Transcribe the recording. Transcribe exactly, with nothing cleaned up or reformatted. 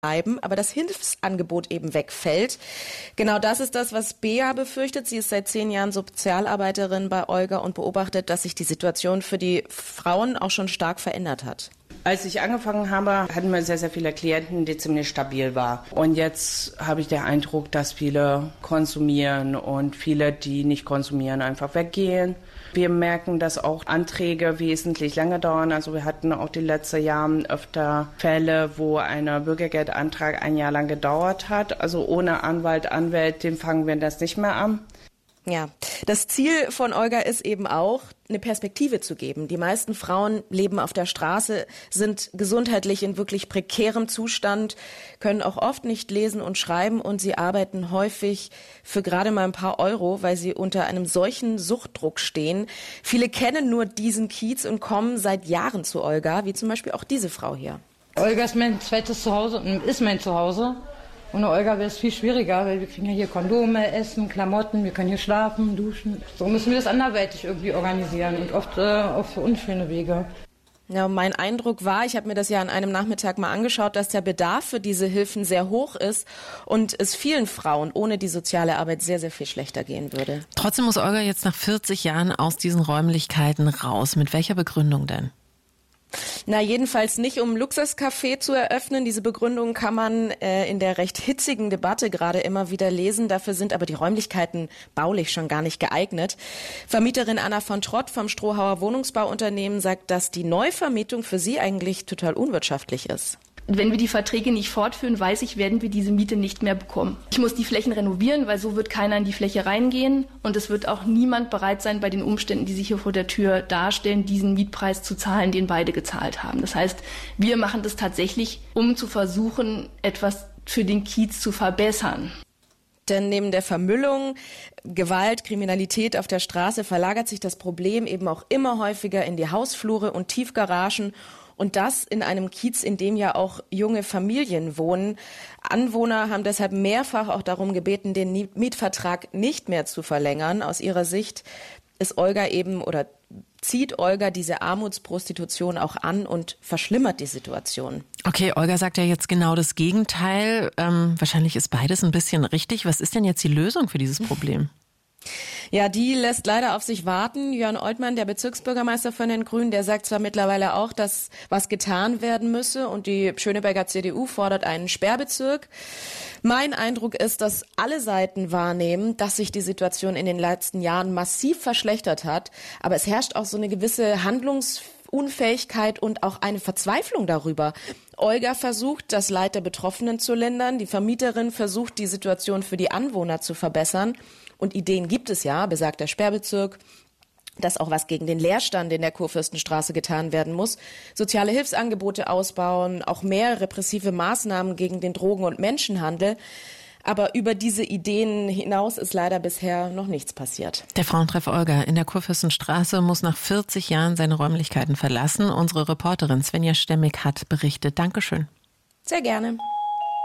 bleiben, aber das Hilfsangebot eben wegfällt. Genau das ist das, was Bea befürchtet. Sie ist seit zehn Jahren Sozialarbeiterin bei Olga und beobachtet, dass sich die Situation für die Frauen auch schon stark verändert hat. Als ich angefangen habe, hatten wir sehr, sehr viele Klienten, die ziemlich stabil waren. Und jetzt habe ich den Eindruck, dass viele konsumieren und viele, die nicht konsumieren, einfach weggehen. Wir merken, dass auch Anträge wesentlich länger dauern. Also wir hatten auch die letzten Jahre öfter Fälle, wo ein Bürgergeldantrag ein Jahr lang gedauert hat. Also ohne Anwalt, Anwältin fangen wir das nicht mehr an. Ja, das Ziel von Olga ist eben auch, eine Perspektive zu geben. Die meisten Frauen leben auf der Straße, sind gesundheitlich in wirklich prekärem Zustand, können auch oft nicht lesen und schreiben und sie arbeiten häufig für gerade mal ein paar Euro, weil sie unter einem solchen Suchtdruck stehen. Viele kennen nur diesen Kiez und kommen seit Jahren zu Olga, wie zum Beispiel auch diese Frau hier. Olga ist mein zweites Zuhause und ist mein Zuhause. Ohne Olga wäre es viel schwieriger, weil wir kriegen ja hier Kondome, Essen, Klamotten, wir können hier schlafen, duschen. So müssen wir das anderweitig irgendwie organisieren und oft äh, auf unschöne Wege. Ja, mein Eindruck war, ich habe mir das ja an einem Nachmittag mal angeschaut, dass der Bedarf für diese Hilfen sehr hoch ist und es vielen Frauen ohne die soziale Arbeit sehr, sehr viel schlechter gehen würde. Trotzdem muss Olga jetzt nach vierzig Jahren aus diesen Räumlichkeiten raus. Mit welcher Begründung denn? Na, jedenfalls nicht, um Luxuscafé zu eröffnen. Diese Begründung kann man äh, in der recht hitzigen Debatte gerade immer wieder lesen. Dafür sind aber die Räumlichkeiten baulich schon gar nicht geeignet. Vermieterin Anna von Trott vom Strohauer Wohnungsbauunternehmen sagt, dass die Neuvermietung für sie eigentlich total unwirtschaftlich ist. Wenn wir die Verträge nicht fortführen, weiß ich, werden wir diese Miete nicht mehr bekommen. Ich muss die Flächen renovieren, weil so wird keiner in die Fläche reingehen. Und es wird auch niemand bereit sein, bei den Umständen, die sich hier vor der Tür darstellen, diesen Mietpreis zu zahlen, den beide gezahlt haben. Das heißt, wir machen das tatsächlich, um zu versuchen, etwas für den Kiez zu verbessern. Denn neben der Vermüllung, Gewalt, Kriminalität auf der Straße verlagert sich das Problem eben auch immer häufiger in die Hausflure und Tiefgaragen. Und das in einem Kiez, in dem ja auch junge Familien wohnen. Anwohner haben deshalb mehrfach auch darum gebeten, den Mietvertrag nicht mehr zu verlängern. Aus ihrer Sicht ist Olga eben oder zieht Olga diese Armutsprostitution auch an und verschlimmert die Situation. Okay, Olga sagt ja jetzt genau das Gegenteil. Ähm, wahrscheinlich ist beides ein bisschen richtig. Was ist denn jetzt die Lösung für dieses Problem? Ja, die lässt leider auf sich warten. Jörn Oltmann, der Bezirksbürgermeister von den Grünen, der sagt zwar mittlerweile auch, dass was getan werden müsse und die Schöneberger C D U fordert einen Sperrbezirk. Mein Eindruck ist, dass alle Seiten wahrnehmen, dass sich die Situation in den letzten Jahren massiv verschlechtert hat. Aber es herrscht auch so eine gewisse Handlungsunfähigkeit und auch eine Verzweiflung darüber. Olga versucht, das Leid der Betroffenen zu lindern. Die Vermieterin versucht, die Situation für die Anwohner zu verbessern. Und Ideen gibt es ja, besagt der Sperrbezirk, dass auch was gegen den Leerstand in der Kurfürstenstraße getan werden muss. Soziale Hilfsangebote ausbauen, auch mehr repressive Maßnahmen gegen den Drogen- und Menschenhandel. Aber über diese Ideen hinaus ist leider bisher noch nichts passiert. Der Frauentreff Olga in der Kurfürstenstraße muss nach vierzig Jahren seine Räumlichkeiten verlassen. Unsere Reporterin Svenja Stemmig hat berichtet. Dankeschön. Sehr gerne.